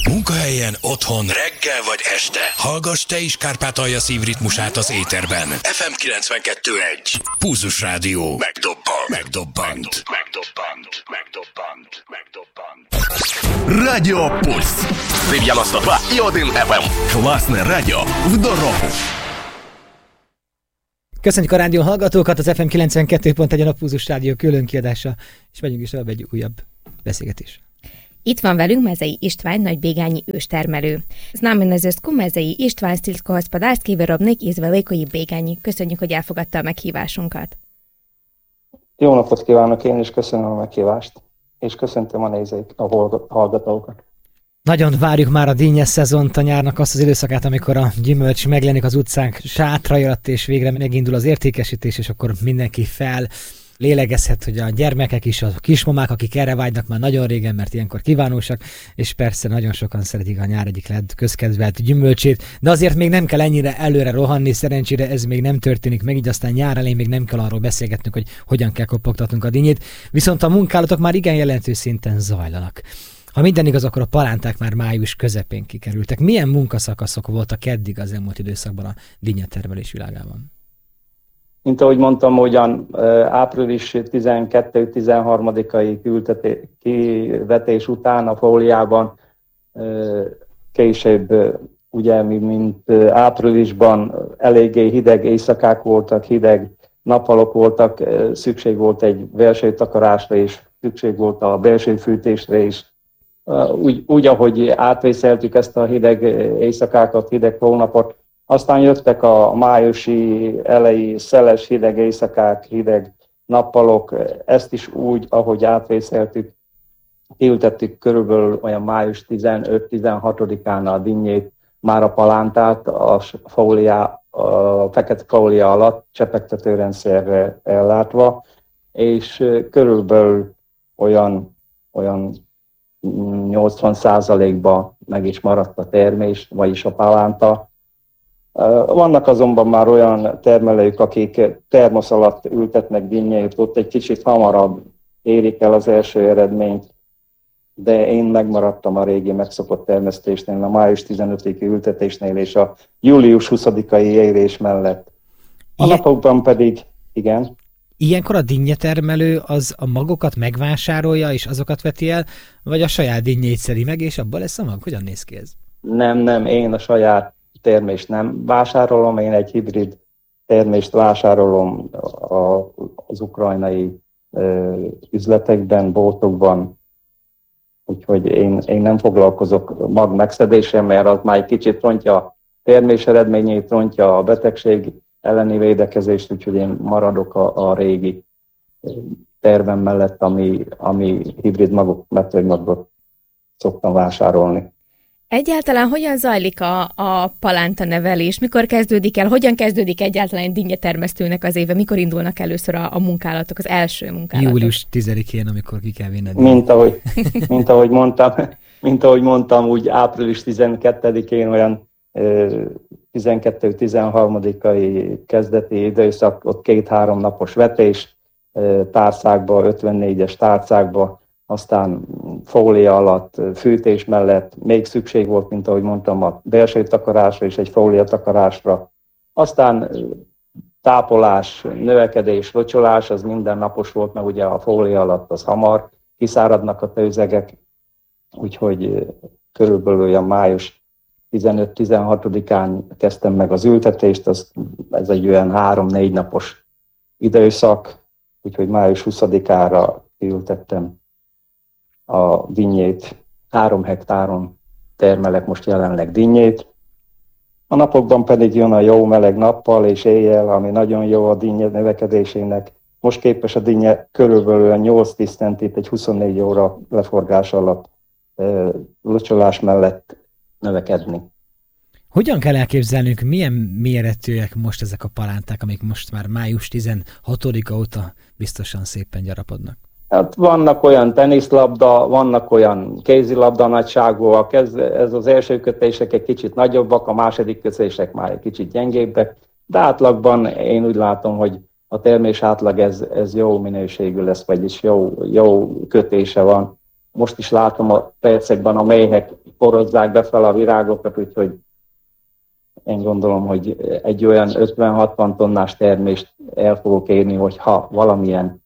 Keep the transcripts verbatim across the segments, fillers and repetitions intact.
Munkahelyen, otthon, reggel vagy este. Hallgass te is Kárpátalja szívritmusát az éterben. ef em kilencvenkettő egy. Pulzus Rádió. Megdobbant. Megdobbant. Megdobbant. Megdobbant. Megdobbant. Радио Пульс. девяносто два и один эф эм. Классное радио в дорогу. Köszönjük a rádió hallgatókat, az ef em kilencvenkettő pont egy a Pulzus Rádió külön kiadása, és megyünk is tovább egy újabb beszélgetés. Itt van velünk Mezei István, nagybégányi őstermelő. Z nami na związku Mezei István stilskohospodarski wyrobnik i z Velikої Bégányi. Köszönjük, hogy elfogadta a meghívásunkat. Jó napot kívánok, én is köszönöm a meghívást, és köszöntöm a nézők, a hallgatókat. Nagyon várjuk már a dínyes szezont, a nyárnak azt az időszakát, amikor a gyümölcs megjelenik az utcánk sátrai alatt, és végre megindul az értékesítés, és akkor mindenki fel lélegezhet, hogy a gyermekek is, a kismamák, akik erre vágynak már nagyon régen, mert ilyenkor kívánósak, és persze nagyon sokan szeretik a nyár egyik közkedvelt gyümölcsét, de azért még nem kell ennyire előre rohanni, szerencsére ez még nem történik meg, így aztán nyár elején még nem kell arról beszélgetnünk, hogy hogyan kell kopogtatnunk a dinnyét, viszont a munkálatok már igen jelentős szinten zajlanak. Ha minden igaz, akkor a palánták már május közepén kikerültek. Milyen munkaszakaszok voltak eddig az elmúlt időszakban a dinnyetermelés világában? Mint ahogy mondtam, ugyan április tizenkettő-tizenharmadikai kivetés után a fóliában később, ugye, mint áprilisban eléggé hideg éjszakák voltak, hideg nappalok voltak, szükség volt egy belső takarásra és szükség volt a belső fűtésre is. Úgy, úgy, ahogy átvészeltük ezt a hideg éjszakákat, hideg hónapot, aztán jöttek a májusi elejé szeles hideg éjszakák, hideg nappalok, ezt is úgy, ahogy átvészeltük, kiültettük körülbelül olyan május tizenöt-tizenhatodikán a dinnyét, már a palántát, a, fóliá, a fekete fólia alatt csepegtetőrendszerre ellátva, és körülbelül olyan, olyan nyolcvan százalékban meg is maradt a termés, vagyis a palánta. Vannak azonban már olyan termelők, akik termosz alatt ültetnek dinnyét, ott egy kicsit hamarabb érik el az első eredményt, de én megmaradtam a régi megszokott termesztésnél, a május tizenötödiki ültetésnél és a július huszadikai érés mellett. A Ilyen... napokban pedig, igen. Ilyenkor a dinnyetermelő az a magokat megvásárolja, és azokat veti el, vagy a saját dinnyét szedi meg, és abban lesz a mag? Hogyan néz ki ez? Nem, nem, én a saját termést nem vásárolom, én egy hibrid termést vásárolom az ukrajnai üzletekben, boltokban, úgyhogy én, én nem foglalkozok mag megszedéssel, mert az már egy kicsit rontja a termés eredményét, rontja a betegség elleni védekezést, úgyhogy én maradok a, a régi tervem mellett, ami, ami hibrid magok, metőmagot szoktam vásárolni. Egyáltalán hogyan zajlik a, a palánta nevelés? Mikor kezdődik el? Hogyan kezdődik egyáltalán egy dinnyetermesztőnek az éve? Mikor indulnak először a, a munkálatok, az első munkálatok? július tizedikén, amikor ki kell vinned. Mint ahogy, mint ahogy mondtam, mint ahogy mondtam, úgy április tizenkettedikén olyan tizenkettő-tizenharmadikai kezdeti időszak, ott két-három napos vetés, tárcákba, ötvennégyes tárcákba, aztán fólia alatt, fűtés mellett még szükség volt, mint ahogy mondtam, a belső takarásra és egy fólia takarásra. Aztán tápolás, növekedés, locsolás, az minden napos volt, mert ugye a fólia alatt az hamar kiszáradnak a tőzegek, úgyhogy körülbelül olyan május tizenöt-tizenhatodikán kezdtem meg az ültetést, az, ez egy olyan három-négy napos időszak, úgyhogy május huszadikára ültettem a dinnyét. Három hektáron termelek most jelenleg dinnyét. A napokban pedig jön a jó meleg nappal és éjjel, ami nagyon jó a dinnye növekedésének. Most képes a dinnye körülbelül nyolc-tíz centit egy huszonnégy óra leforgás alatt locsolás mellett növekedni. Hogyan kell elképzelnünk, milyen méretűek most ezek a palánták, amik most már május tizenhatodika óta biztosan szépen gyarapodnak? Hát vannak olyan teniszlabda, vannak olyan kézilabda nagyságúak, ez, ez az első kötések egy kicsit nagyobbak, a második kötések már egy kicsit gyengébbek, de átlagban én úgy látom, hogy a termés átlag ez, ez jó minőségű lesz, vagyis jó, jó kötése van. Most is látom a percekben a méhek porozzák be fel a virágokat, úgyhogy én gondolom, hogy egy olyan ötven-hatvan tonnás termést el fogok érni, hogyha valamilyen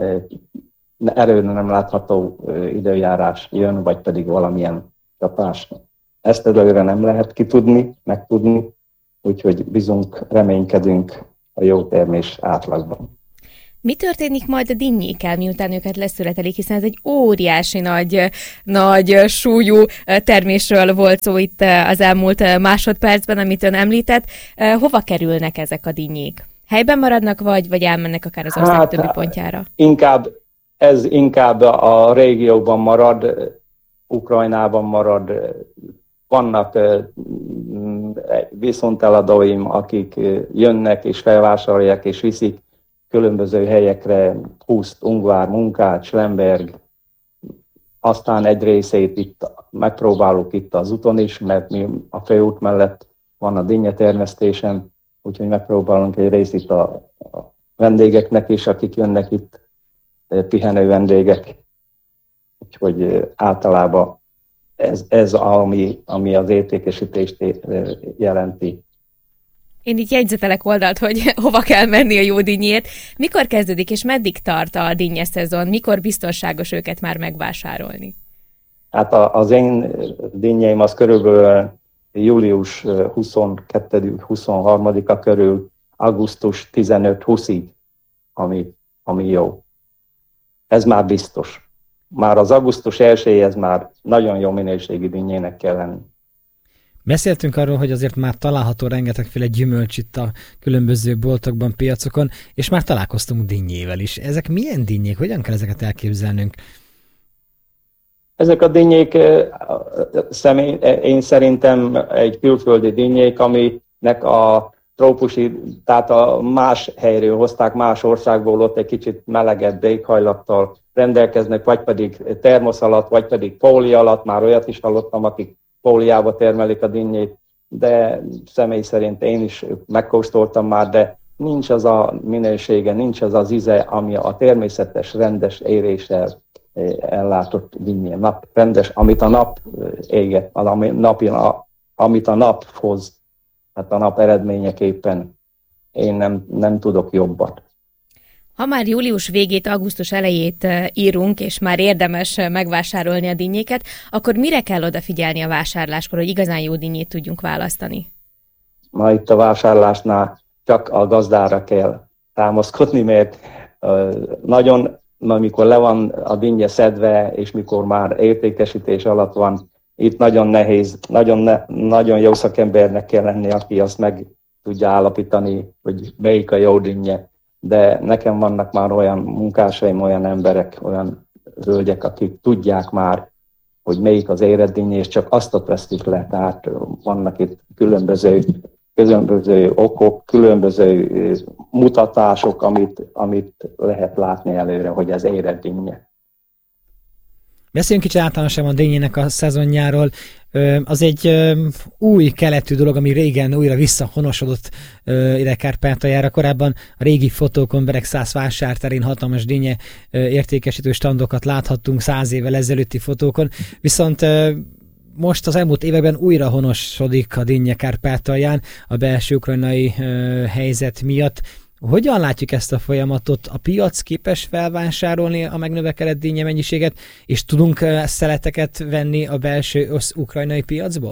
erőn nem látható időjárás jön, vagy pedig valamilyen csapás. Ezt előre nem lehet kitudni, megtudni, úgyhogy bizunk, reménykedünk a jó termés átlagban. Mi történik majd a dinnyékkel, miután őket leszületelik, hiszen ez egy óriási nagy, nagy súlyú termésről volt szó itt az elmúlt másodpercben, amit ön említett. Hova kerülnek ezek a dinnyék? Helyben maradnak, vagy, vagy elmennek akár az ország hát, többi pontjára? Inkább, ez inkább a régióban marad, Ukrajnában marad. Vannak viszonteladóim, akik jönnek és felvásárolják és viszik különböző helyekre, Huszt, Ungvár, Munkács, Lemberg, aztán egy részét itt megpróbálok itt az úton is, mert mi a főút mellett van a dinnyetermesztésem, úgyhogy megpróbálunk egy részt itt a, a vendégeknek is, akik jönnek itt, pihenő vendégek. Úgyhogy általában ez, ez ami, ami az értékesítést jelenti. Én így jegyzetelek oldalt, hogy hova kell menni a jó dinnyért. Mikor kezdődik és meddig tart a dinnye szezon? Mikor biztonságos őket már megvásárolni? Hát az én dinnyeim az körülbelül július huszonkettő-huszonharmadika körül, augusztus tizenöt-húszig, ami, ami jó. Ez már biztos. Már az augusztus elsejéhez már nagyon jó minőségi dinnyének kell lenni. Beszéltünk arról, hogy azért már található rengetegféle gyümölcs itt a különböző boltokban, piacokon, és már találkoztunk dinnyével is. Ezek milyen dinnyék? Hogyan kell ezeket elképzelnünk? Ezek a dinnyék, személy, én szerintem egy külföldi dinnyék, aminek a trópusi, tehát a más helyről hozták, más országból, ott egy kicsit melegebb éghajlattal rendelkeznek, vagy pedig termosz alatt, vagy pedig fólia alatt, már olyat is hallottam, akik fóliába termelik a dinnyét, de személy szerint én is megkóstoltam már, de nincs az a minősége, nincs az az íze, ami a természetes, rendes éréssel ellátott dinnyé. Nap, rendes, amit a nap éget, ami, napi, amit a nap hoz, hát a nap eredményeképpen én nem, nem tudok jobbat. Ha már július végét, augusztus elejét írunk, és már érdemes megvásárolni a dinnyéket, akkor mire kell odafigyelni a vásárláskor, hogy igazán jó dinnyét tudjunk választani? Ma itt a vásárlásnál csak a gazdára kell támaszkodni, mert nagyon, amikor le van a dinnye szedve, és mikor már értékesítés alatt van, itt nagyon nehéz, nagyon, ne, nagyon jó szakembernek kell lenni, aki azt meg tudja állapítani, hogy melyik a jó dinnye. De nekem vannak már olyan munkásaim, olyan emberek, olyan hölgyek, akik tudják már, hogy melyik az érett dinnye, és csak azt ott vesztik le. Tehát vannak itt különböző, különböző okok, különböző mutatások, amit, amit lehet látni előre, hogy ez érett dinnye. Beszéljünk kicsit általánosan a dinnyének a szezonjáról. Az egy új keletű dolog, ami régen újra visszahonosodott ide Kárpátaljára. Korábban a régi fotókon Beregszász vásárterén hatalmas dinnye értékesítő standokat láthattunk száz évvel ezelőtti fotókon, viszont most az elmúlt években újra honosodik a dinnye Kárpátalján a belső ukrajnai helyzet miatt. Hogyan látjuk ezt a folyamatot? A piac képes felvásárolni a megnövekedett dinnye mennyiséget, és tudunk szeleteket venni a belső ukrajnai piacból?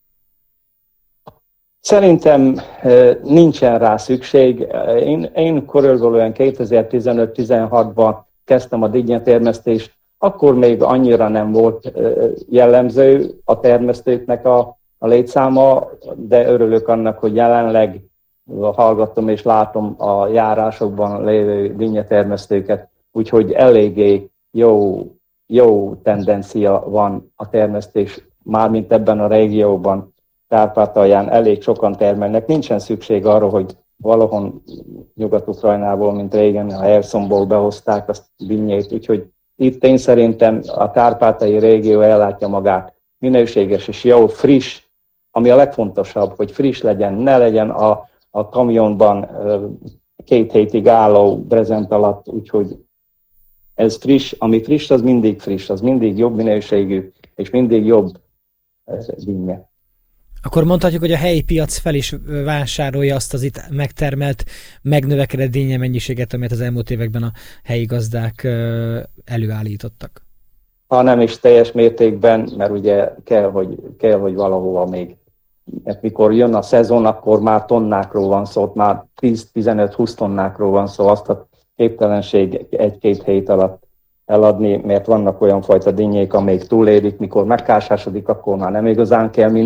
Szerintem nincsen rá szükség. Én, én körülbelül kétezer-tizenöt-tizenhatban kezdtem a dinnyetermesztést, akkor még annyira nem volt jellemző a termesztőknek a, a létszáma, de örülök annak, hogy jelenleg hallgatom és látom a járásokban lévő dinnyetermesztőket, úgyhogy eléggé jó, jó tendencia van a termesztés, mármint ebben a régióban, Kárpátalján elég sokan termelnek. Nincsen szükség arra, hogy valahon Nyugat-Ukrajnából, mint régen, a Herszonból behozták azt dinnyét, úgyhogy itt én szerintem a kárpátai régió ellátja magát minőséges és jó, friss, ami a legfontosabb, hogy friss legyen, ne legyen a a kamionban két hétig álló brezent alatt, úgyhogy ez friss, ami friss, az mindig friss, az mindig jobb minőségű, és mindig jobb ez dinnye. Akkor mondhatjuk, hogy a helyi piac fel is vásárolja azt az itt megtermelt, megnövekedett dinnye mennyiséget, amelyet az elmúlt években a helyi gazdák előállítottak. Ha nem is teljes mértékben, mert ugye kell, hogy, kell, hogy valahova még. Mert mikor jön a szezon, akkor már tonnákról van szó, már tíz-tizenöt-húsz tonnákról van szó, azt a képtelenség egy-két hét alatt eladni, mert vannak olyan fajta dinnyék, amelyik túlérik, mikor megkásásodik, akkor már nem igazán kell